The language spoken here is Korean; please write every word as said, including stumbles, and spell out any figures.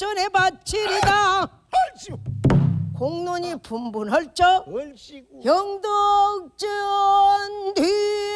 전에 바치리다. 얼씨구 공론이 분분할 적 얼씨구 영덕전 뒤